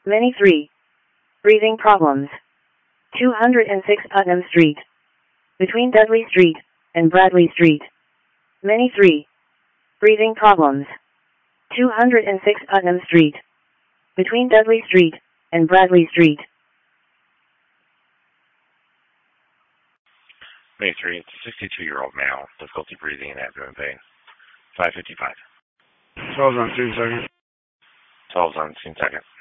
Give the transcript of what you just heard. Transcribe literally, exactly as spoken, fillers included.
Many three. Breathing problems. two hundred six Putnam Street. Between Dudley Street and Bradley Street. Many three. Breathing problems. two hundred six Putnam Street. Between Dudley Street and Bradley Street. May three, it's a sixty-two-year-old male, difficulty breathing and abdomen pain. five fifty-five. twelve's on scene second. twelve's on scene second.